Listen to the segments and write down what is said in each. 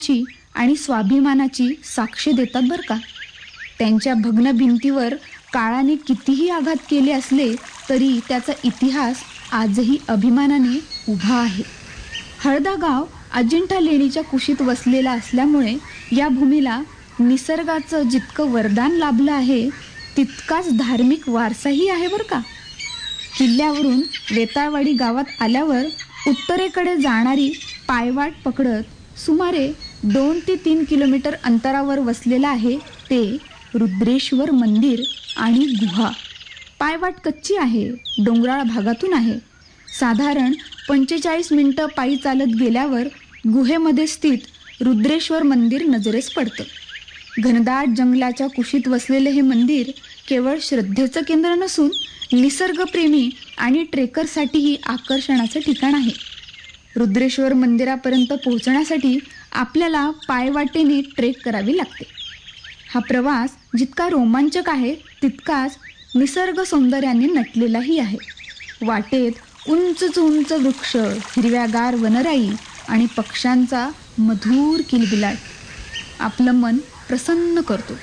ची आणि स्वाभिमानाची साक्ष देतात बरं का. त्यांच्या भग्न भिंतीवर काळाने कितीही आघात केले असले तरी त्याचा इतिहास आजही अभिमानाने उभा आहे. हळदा गाव अजिंठा लेणीच्या कुशीत वसलेला असल्यामुळे या भूमीला निसर्गाचं जितकं वरदान लाभलं आहे तितकाच धार्मिक वारसाही आहे बरं का. किल्ल्यावरून वेताळवाडी गावात आल्यावर उत्तरेकडे जाणारी पायवाट पकडत सुमारे 2 ते 3 किलोमीटर अंतरावर वसलेलं आहे ते रुद्रेश्वर मंदिर आणि गुहा. पायवाट कच्ची आहे, डोंगराळ भागातून आहे. साधारण 45 मिनिटं पायी चालत गेल्यावर गुहेमध्ये स्थित रुद्रेश्वर मंदिर नजरेस पडतं. घनदाट जंगलाच्या कुशीत वसलेले हे मंदिर केवळ श्रद्धेचं केंद्र नसून निसर्गप्रेमी आणि ट्रेकरसाठीही आकर्षणाचं ठिकाण आहे. रुद्रेश्वर मंदिरापर्यंत पोहोचण्यासाठी आपल्याला पायवाटेने ट्रेक करावी लागते. हा प्रवास जितका रोमांचक आहे तितकाच निसर्ग सौंदर्याने नटलेलाही आहे. वाटेत उंच उंच वृक्ष, हिरव्यागार वनराई आणि पक्ष्यांचा मधुर किलबिलाट आपलं मन प्रसन्न करतो.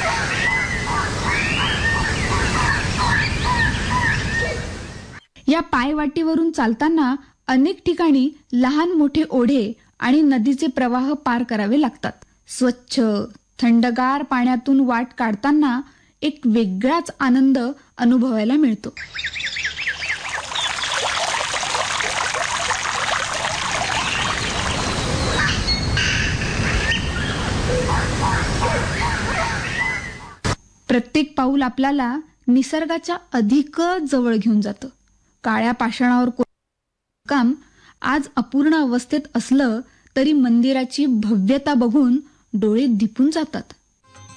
या पायवाटेवरून चालताना अनेक ठिकाणी लहान मोठे ओढे आणि नदीचे प्रवाह पार करावे लागतात. स्वच्छ थंडगार पाण्यातून वाट काढताना एक वेगळाच आनंद अनुभवायला मिळतो. प्रत्येक पाऊल आपल्याला निसर्गाच्या अधिकच जवळ घेऊन जातं. काळ्या पाषाणावर काम आज अपूर्ण अवस्थेत असलं तरी मंदिराची भव्यता बघून डोळे दिपून जातात.